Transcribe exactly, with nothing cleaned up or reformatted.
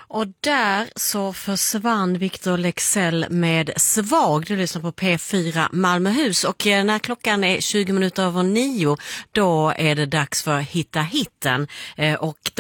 Och där så försvann Victor Leksell med Svag. Du lyssnar på P fyra Malmöhus, och när klockan är tjugo minuter över nio, då är det dags för Hitta hitten. Och